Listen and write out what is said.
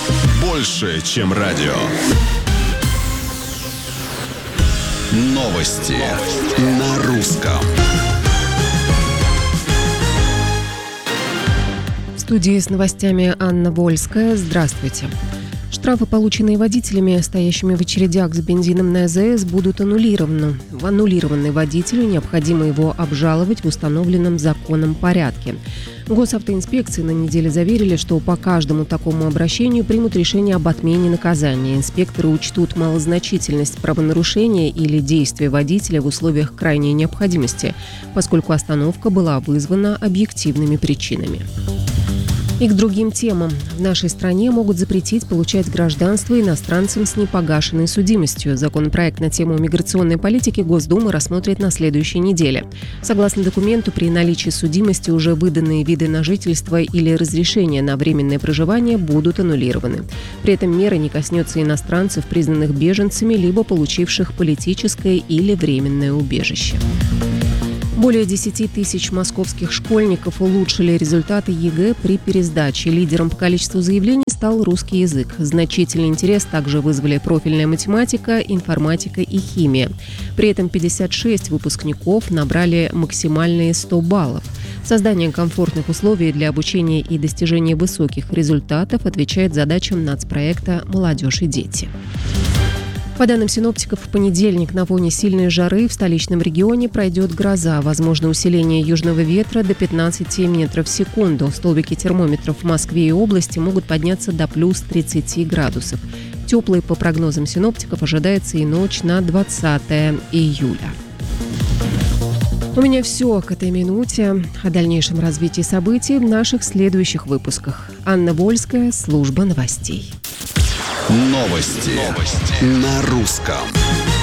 Больше, чем радио. Новости на русском. В студии с новостями Анна Вольская. Здравствуйте. Штрафы, полученные водителями, стоящими в очередях за бензином на АЗС, будут аннулированы. Аннулированный водителю необходимо его обжаловать в установленном законом порядке. Госавтоинспекции на неделе заверили, что по каждому такому обращению примут решение об отмене наказания. Инспекторы учтут малозначительность правонарушения или действия водителя в условиях крайней необходимости, поскольку остановка была вызвана объективными причинами. И к другим темам. В нашей стране могут запретить получать гражданство иностранцам с непогашенной судимостью. Законопроект на тему миграционной политики Госдума рассмотрит на следующей неделе. Согласно документу, при наличии судимости уже выданные виды на жительство или разрешение на временное проживание будут аннулированы. При этом мера не коснется иностранцев, признанных беженцами, либо получивших политическое или временное убежище. Более 10 тысяч московских школьников улучшили результаты ЕГЭ при пересдаче. Лидером по количеству заявлений стал русский язык. Значительный интерес также вызвали профильная математика, информатика и химия. При этом 56 выпускников набрали максимальные 100 баллов. Создание комфортных условий для обучения и достижения высоких результатов отвечает задачам нацпроекта «Молодежь и дети». По данным синоптиков, в понедельник на фоне сильной жары в столичном регионе пройдет гроза. Возможно усиление южного ветра до 15 метров в секунду. Столбики термометров в Москве и области могут подняться до плюс 30 градусов. Теплой, по прогнозам синоптиков, ожидается и ночь на 20 июля. У меня все к этой минуте. О дальнейшем развитии событий в наших следующих выпусках. Анна Вольская, служба новостей. Новости на русском.